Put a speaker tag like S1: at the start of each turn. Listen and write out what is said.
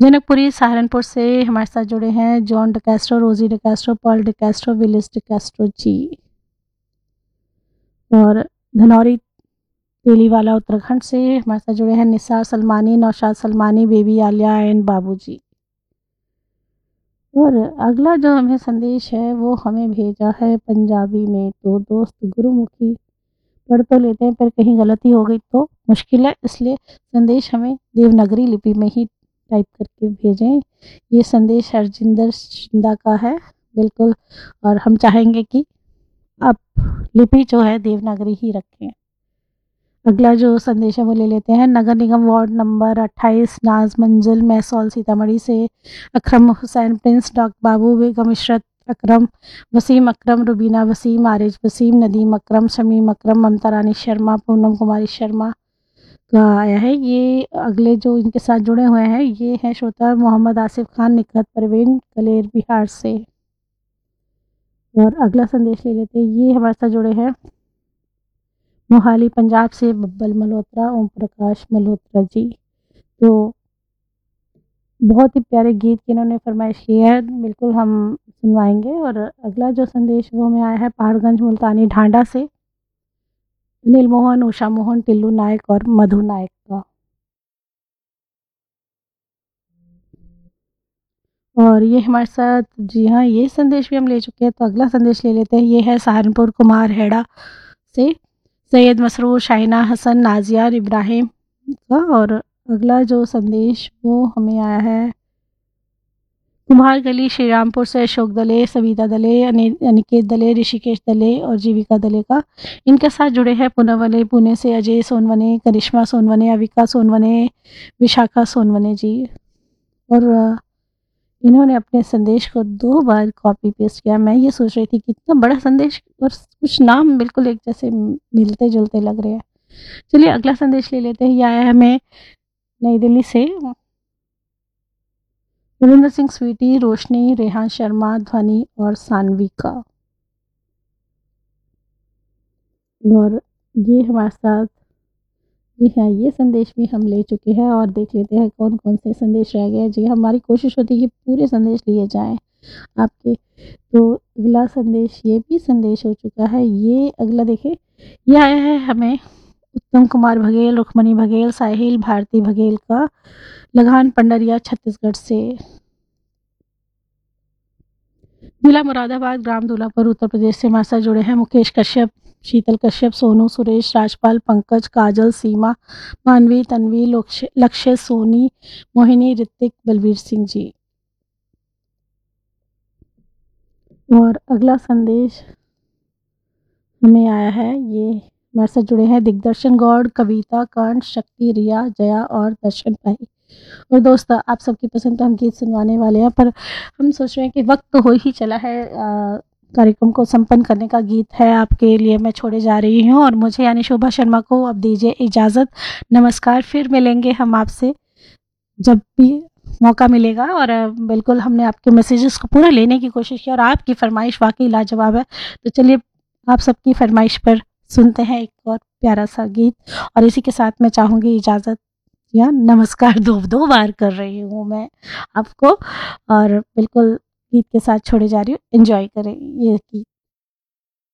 S1: जनकपुरी सहारनपुर से हमारे साथ जुड़े हैं जॉन डिकैस्ट्रो, रोजी डिकैस्ट्रो, पॉल डिकैस्ट्रो, विलिस डिकैस्ट्रो जी। और धनौरी तेलीवाला उत्तराखंड से हमारे साथ जुड़े हैं निसार सलमानी, नौशाद सलमानी, बेबी आलिया एंड बाबू जी। और अगला जो हमें संदेश है वो हमें भेजा है पंजाबी में। तो दोस्त गुरुमुखी पढ़ तो लेते हैं, पर कहीं गलती हो गई तो मुश्किल है, इसलिए संदेश हमें देवनागरी लिपि में ही टाइप करके भेजें। ये संदेश हरजिंदर शिंदा का है बिल्कुल, और हम चाहेंगे कि आप लिपि जो है देवनागरी ही रखें। अगला जो संदेश है वो ले लेते हैं। नगर निगम वार्ड नंबर 28 नाज मंजिल मैसौल सीतामढ़ी से अकरम हुसैन, प्रिंस, डॉक्टर बाबू, बेगम इशरत अकरम, वसीम अकरम, रुबीना वसीम, आरिज वसीम, नदीम अकरम, शमीम अकरम, ममता रानी शर्मा, पूनम कुमारी शर्मा का आया है। ये अगले जो इनके साथ जुड़े हुए हैं ये हैं श्रोता मोहम्मद आसिफ खान, निखत परवीन, कलेर बिहार से। और अगला संदेश ले लेते हैं। ये हमारे साथ जुड़े हैं मोहाली पंजाब से बब्बल मल्होत्रा, ओम प्रकाश मल्होत्रा जी। तो बहुत ही प्यारे गीत की इन्होंने फरमाइश की है, बिल्कुल हम सुनवाएंगे। और अगला जो संदेश वो हमें आया है पहाड़गंज मुल्तानी ढांडा से अनिल मोहन, उषा मोहन, टिल्लू नायक और मधु नायक का। और ये हमारे साथ, जी हाँ, ये संदेश भी हम ले चुके हैं। तो अगला संदेश ले लेते हैं। ये है सहारनपुर कुमार हेड़ा से सैयद मसरूर, शाहिना हसन, नाजिया इब्राहिम का। और अगला जो संदेश वो हमें आया है कुम्हार गली श्रीरामपुर से अशोक दले, सविता दले, अनिकेत दले, ऋषिकेश दले और जीविका दले का। इनके साथ जुड़े हैं पुनवले पुणे से अजय सोनवने, करिश्मा सोनवने, अविका सोनवने, विशाखा सोनवने जी। और इन्होंने अपने संदेश को 2 बार कॉपी पेस्ट किया। मैं ये सोच रही थी कि इतना बड़ा संदेश और कुछ नाम बिल्कुल एक जैसे मिलते जुलते लग रहे हैं। चलिए अगला संदेश ले लेते हैं। यह आया है हमें नई दिल्ली से रविंद्र सिंह स्वीटी, रोशनी, रेहान शर्मा, ध्वनि और सानवी का। और ये हमारे साथ, जी हाँ, ये संदेश भी हम ले चुके हैं। और देख लेते हैं कौन कौन से संदेश रह गए। जी हमारी कोशिश होती है कि पूरे संदेश लिए जाएं आपके। तो अगला संदेश, ये भी संदेश हो चुका है। ये अगला देखिए, ये आया है हमें उत्तम कुमार बघेल, रुक्मणी बघेल, साहिल भारती बघेल का, लगान पंडरिया छत्तीसगढ़ से। जिला मुरादाबाद, ग्राम दूल्हापुर, उत्तर प्रदेश से हमारे साथ जुड़े हैं मुकेश कश्यप, शीतल कश्यप, सोनू, सुरेश, राजपाल, पंकज, काजल, सीमा, मानवी, तन्वी, लक्ष्य, सोनी, मोहिनी, ऋतिक, बलवीर सिंह जी। और अगला संदेश हमें आया है, ये हमारे साथ जुड़े हैं दिग्दर्शन गौड़, कविता, कंठ, शक्ति, रिया, जया और दर्शन भाई। और दोस्त आप सबकी पसंद का हम गीत सुनवाने वाले हैं, पर हम सोच रहे हैं कि वक्त तो हो ही चला है कार्यक्रम को संपन्न करने का। गीत है आपके लिए मैं छोड़े जा रही हूँ, और मुझे यानी शोभा शर्मा को अब दीजिए इजाज़त। नमस्कार, फिर मिलेंगे हम आपसे जब भी मौका मिलेगा। और बिल्कुल हमने आपके मैसेजेस को पूरा लेने की कोशिश की, और आपकी फरमाइश वाकई लाजवाब है। तो चलिए आप सबकी फरमाइश पर सुनते हैं एक और प्यारा सा गीत, और इसी के साथ मैं चाहूँगी इजाज़त, या नमस्कार 2 बार कर रही हूँ मैं आपको। और बिल्कुल गीत के साथ छोड़े जा रही हूँ, एंजॉय करें ये गीत।